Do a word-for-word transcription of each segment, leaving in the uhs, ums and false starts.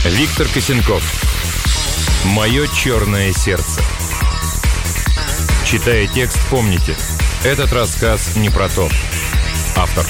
Виктор Косенков. «Мое черное сердце». Читая текст, помните, этот рассказ не про то. Автор.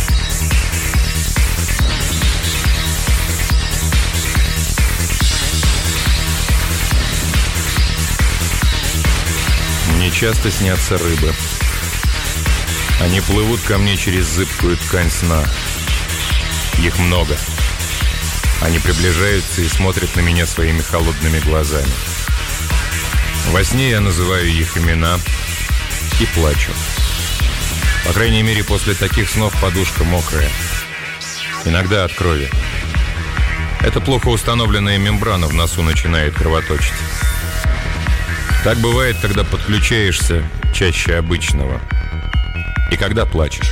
Мне часто снятся рыбы. Они плывут ко мне через зыбкую ткань сна. Их много. Они приближаются и смотрят на меня своими холодными глазами. Во сне я называю их имена и плачу. По крайней мере, после таких снов подушка мокрая. Иногда от крови. Эта плохо установленная мембрана в носу начинает кровоточить. Так бывает, когда подключаешься чаще обычного. И когда плачешь.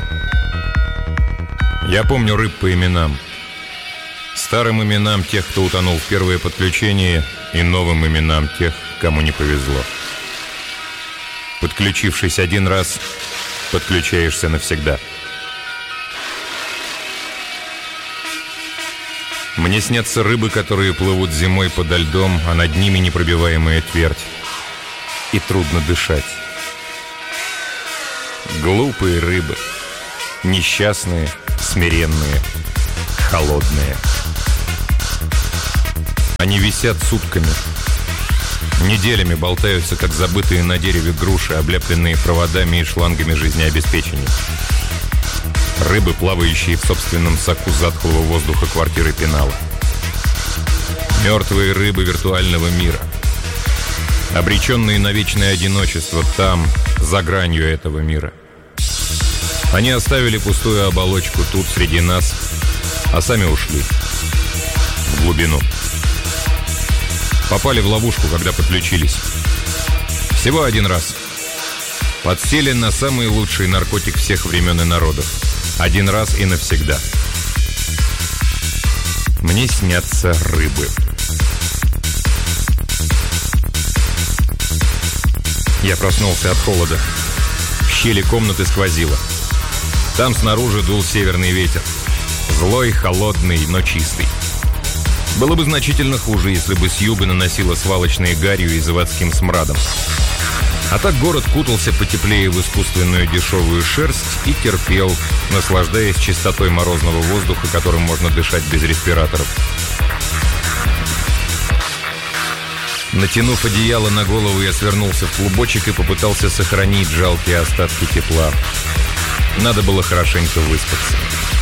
Я помню рыб по именам. Старым именам тех, кто утонул в первое подключение, и новым именам тех, кому не повезло. Подключившись один раз, подключаешься навсегда. Мне снятся рыбы, которые плывут зимой подо льдом, а над ними непробиваемая твердь. И трудно дышать. Глупые рыбы. Несчастные, смиренные, холодные. Они висят сутками. Неделями болтаются, как забытые на дереве груши, обляпленные проводами и шлангами жизнеобеспечения. Рыбы, плавающие в собственном соку затхлого воздуха квартиры пенала. Мертвые рыбы виртуального мира. Обреченные на вечное одиночество там, за гранью этого мира. Они оставили пустую оболочку тут, среди нас, а сами ушли в глубину. Попали в ловушку, когда подключились. Всего один раз. Подселен на самый лучший наркотик всех времен и народов. Один раз и навсегда. Мне снятся рыбы. Я проснулся от холода. В щели комнаты сквозило. Там снаружи дул северный ветер. Злой, холодный, но чистый. Было бы значительно хуже, если бы с юга наносило свалочной гарью и заводским смрадом. А так город кутался потеплее в искусственную дешевую шерсть и терпел, наслаждаясь чистотой морозного воздуха, которым можно дышать без респираторов. Натянув одеяло на голову, я свернулся в клубочек и попытался сохранить жалкие остатки тепла. Надо было хорошенько выспаться.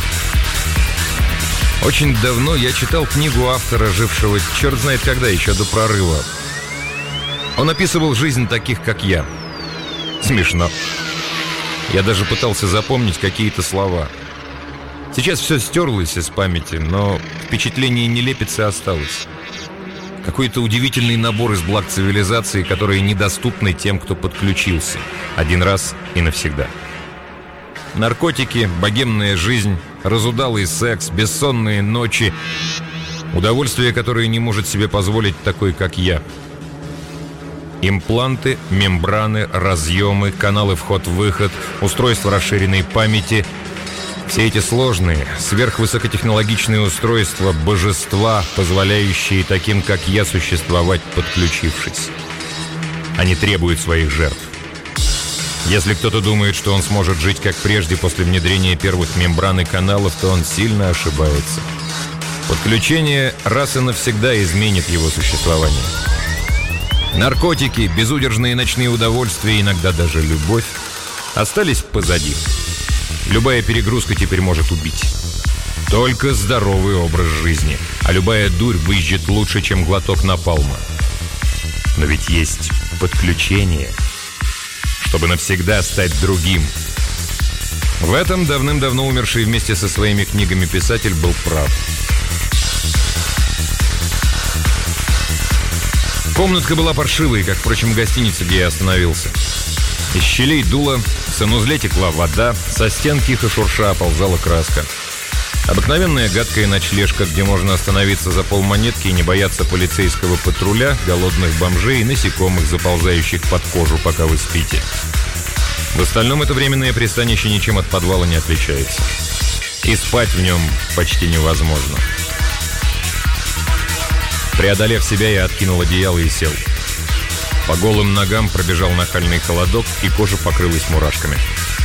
Очень давно я читал книгу автора, жившего черт знает когда, еще до прорыва. Он описывал жизнь таких, как я. Смешно. Я даже пытался запомнить какие-то слова. Сейчас все стерлось из памяти, но впечатление нелепицы осталось. Какой-то удивительный набор из благ цивилизации, которые недоступны тем, кто подключился. Один раз и навсегда. Наркотики, богемная жизнь, разудалый секс, бессонные ночи. Удовольствие, которое не может себе позволить такой, как я. Импланты, мембраны, разъемы, каналы вход-выход, устройства расширенной памяти. Все эти сложные, сверхвысокотехнологичные устройства, божества, позволяющие таким, как я, существовать, подключившись. Они требуют своих жертв. Если кто-то думает, что он сможет жить как прежде после внедрения первых мембран и каналов, то он сильно ошибается. Подключение раз и навсегда изменит его существование. Наркотики, безудержные ночные удовольствия, иногда даже любовь, остались позади. Любая перегрузка теперь может убить. Только здоровый образ жизни, а любая дурь выжжет лучше, чем глоток напалма. Но ведь есть подключение, чтобы навсегда стать другим. В этом давным-давно умерший вместе со своими книгами писатель был прав. Комнатка была паршивой, как, впрочем, гостиница, где я остановился. Из щелей дуло, в санузле текла вода, со стен тихо шурша оползала краска. Обыкновенная гадкая ночлежка, где можно остановиться за полмонетки и не бояться полицейского патруля, голодных бомжей и насекомых, заползающих под кожу, пока вы спите. В остальном это временное пристанище ничем от подвала не отличается. И спать в нем почти невозможно. Преодолев себя, я откинул одеяло и сел. По голым ногам пробежал нахальный холодок, и кожа покрылась мурашками.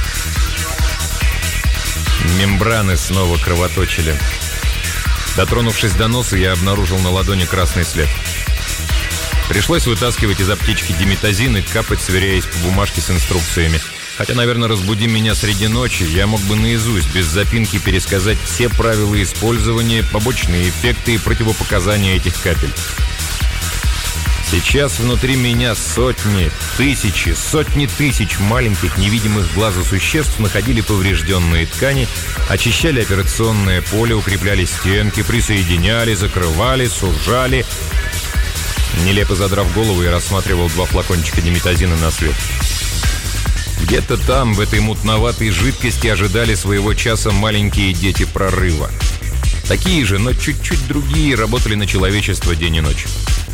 Мембраны снова кровоточили. Дотронувшись до носа, я обнаружил на ладони красный след. Пришлось вытаскивать из аптечки диметазин и капать, сверяясь по бумажке с инструкциями. Хотя, наверное, разбуди меня среди ночи, я мог бы наизусть, без запинки, пересказать все правила использования, побочные эффекты и противопоказания этих капель. Сейчас внутри меня сотни, тысячи, сотни тысяч маленьких невидимых глазу существ находили поврежденные ткани, очищали операционное поле, укрепляли стенки, присоединяли, закрывали, сужали. Нелепо задрав голову, я рассматривал два флакончика диметазина на свет. Где-то там, в этой мутноватой жидкости, ожидали своего часа маленькие дети прорыва. Такие же, но чуть-чуть другие, работали на человечество день и ночь.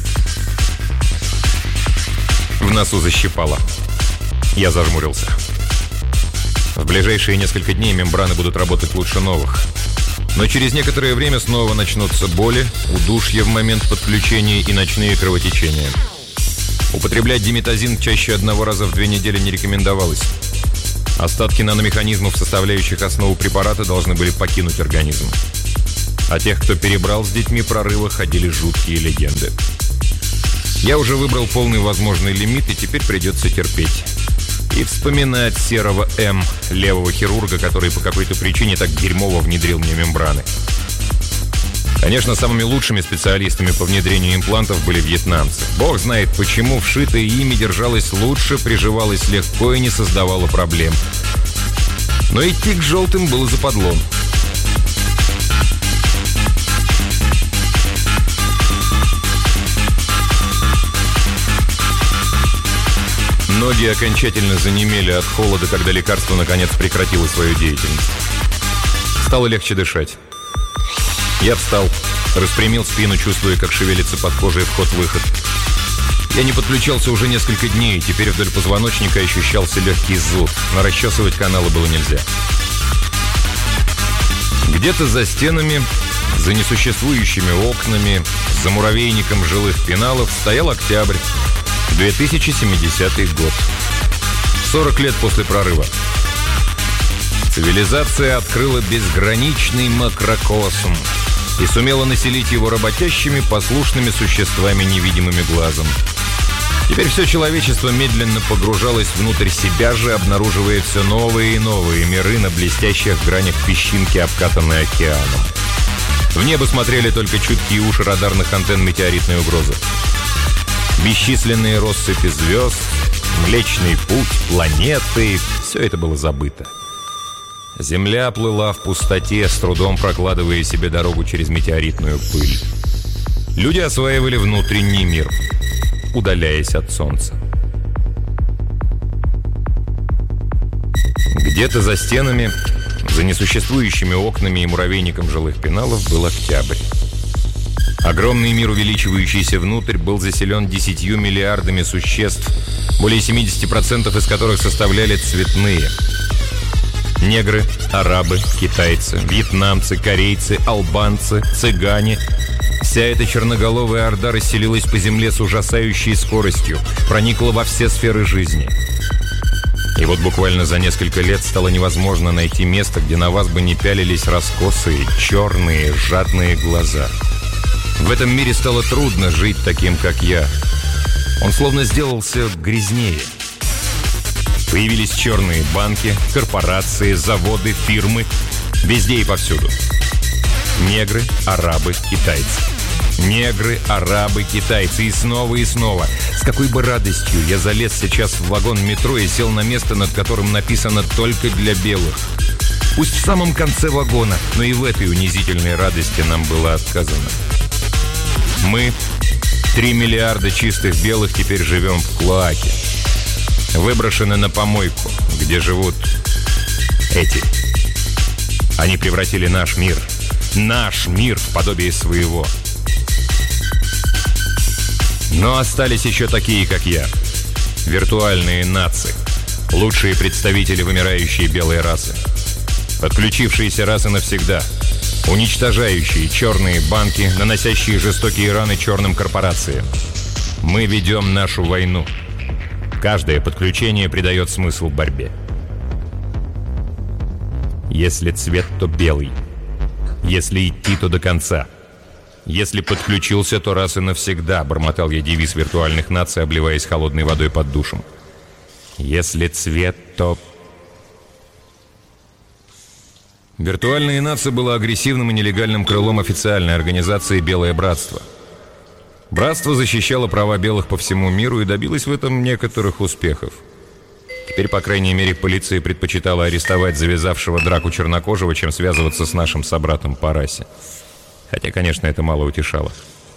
В носу защипало. Я зажмурился. В ближайшие несколько дней мембраны будут работать лучше новых. Но через некоторое время снова начнутся боли, удушье в момент подключения и ночные кровотечения. Употреблять диметазин чаще одного раза в две недели не рекомендовалось. Остатки наномеханизмов, составляющих основу препарата, должны были покинуть организм. О тех, кто перебрал с детьми прорыва, ходили жуткие легенды. Я уже выбрал полный возможный лимит, и теперь придется терпеть. И вспоминать серого М, левого хирурга, который по какой-то причине так дерьмово внедрил мне мембраны. Конечно, самыми лучшими специалистами по внедрению имплантов были вьетнамцы. Бог знает почему, вшитое ими держалось лучше, приживалось легко и не создавало проблем. Но идти к желтым было западло. Ноги окончательно занемели от холода, когда лекарство наконец прекратило свою деятельность. Стало легче дышать. Я встал, распрямил спину, чувствуя, как шевелится под кожей вход-выход. Я не подключался уже несколько дней, и теперь вдоль позвоночника ощущался легкий зуд, но расчесывать каналы было нельзя. Где-то за стенами, за несуществующими окнами, за муравейником жилых пеналов стоял октябрь, две тысячи семидесятый год. сорок лет после прорыва. Цивилизация открыла безграничный макрокосм и сумела населить его работящими, послушными существами, невидимыми глазом. Теперь все человечество медленно погружалось внутрь себя же, обнаруживая все новые и новые миры на блестящих гранях песчинки, обкатанной океаном. В небо смотрели только чуткие уши радарных антенн метеоритной угрозы. Бесчисленные россыпи звезд, Млечный Путь, планеты — все это было забыто. Земля плыла в пустоте, с трудом прокладывая себе дорогу через метеоритную пыль. Люди осваивали внутренний мир, удаляясь от Солнца. Где-то за стенами, за несуществующими окнами и муравейником жилых пеналов был октябрь. Огромный мир, увеличивающийся внутрь, был заселен десятью миллиардами существ, более семьдесят процентов из которых составляли цветные. Негры, арабы, китайцы, вьетнамцы, корейцы, албанцы, цыгане. Вся эта черноголовая орда расселилась по земле с ужасающей скоростью, проникла во все сферы жизни. И вот буквально за несколько лет стало невозможно найти место, где на вас бы не пялились раскосые, черные, жадные глаза. В этом мире стало трудно жить таким, как я. Он словно сделался грязнее. Появились черные банки, корпорации, заводы, фирмы. Везде и повсюду. Негры, арабы, китайцы. Негры, арабы, китайцы. И снова, и снова. С какой бы радостью я залез сейчас в вагон метро и сел на место, над которым написано «Только для белых». Пусть в самом конце вагона, но и в этой унизительной радости нам было отказано. Мы, три миллиарда чистых белых, теперь живем в клоаке. Выброшены на помойку, где живут эти. Они превратили наш мир, наш мир в подобие своего. Но остались еще такие, как я. Виртуальные нации. Лучшие представители вымирающей белой расы. Подключившиеся раз и навсегда. уничтожающие черные банки, наносящие жестокие раны черным корпорациям. Мы ведем нашу войну. Каждое подключение придает смысл борьбе. Если цвет, то белый. Если идти, то до конца. Если подключился, то раз и навсегда, бормотал я девиз виртуальных наций, обливаясь холодной водой под душем. Если цвет, то... Виртуальные нации было агрессивным и нелегальным крылом официальной организации «Белое братство». Братство защищало права белых по всему миру и добилось в этом некоторых успехов. Теперь, по крайней мере, полиция предпочитала арестовать завязавшего драку чернокожего, чем связываться с нашим собратом по расе. Хотя, конечно, это мало утешало.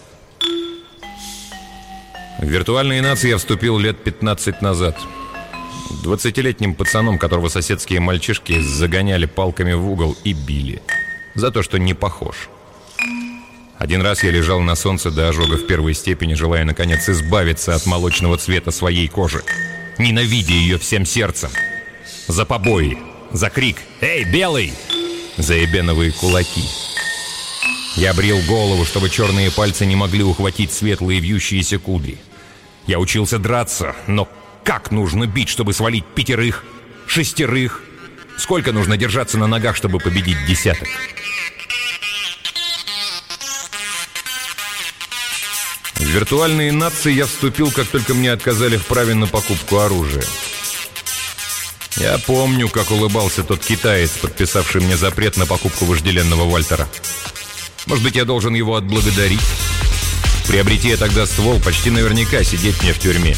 В виртуальные нации я вступил лет пятнадцать назад. Двадцатилетним пацаном, которого соседские мальчишки загоняли палками в угол и били. За то, что не похож. Один раз я лежал на солнце до ожога в первой степени, желая, наконец, избавиться от молочного цвета своей кожи, ненавидя ее всем сердцем. За побои, за крик «Эй, белый!», за эбеновые кулаки. Я брил голову, чтобы черные пальцы не могли ухватить светлые вьющиеся кудри. Я учился драться, но как нужно бить, чтобы свалить пятерых, шестерых? Сколько нужно держаться на ногах, чтобы победить десяток? В виртуальные нации я вступил, как только мне отказали в праве на покупку оружия. Я помню, как улыбался тот китаец, подписавший мне запрет на покупку вожделенного Вальтера. Может быть, я должен его отблагодарить? Приобрети я тогда ствол, почти наверняка сидеть мне в тюрьме.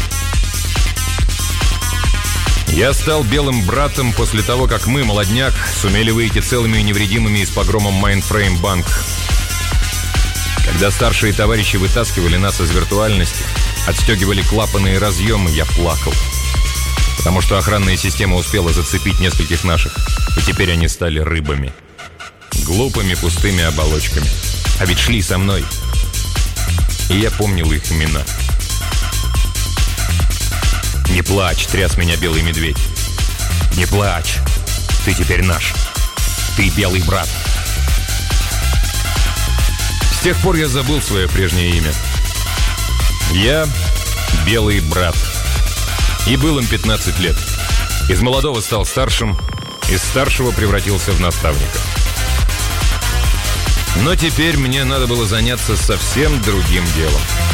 Я стал белым братом после того, как мы, молодняк, сумели выйти целыми и невредимыми из погрома Майндфрейм Банк. Когда старшие товарищи вытаскивали нас из виртуальности, отстегивали клапаны и разъемы, я плакал. Потому что охранная система успела зацепить нескольких наших, и теперь они стали рыбами. Глупыми пустыми оболочками. А ведь шли со мной. И я помнил их имена. «Не плачь», — тряс меня белый медведь. «Не плачь, ты теперь наш. Ты белый брат». С тех пор я забыл свое прежнее имя. Я белый брат. И был им пятнадцать лет. Из молодого стал старшим, из старшего превратился в наставника. Но теперь мне надо было заняться совсем другим делом.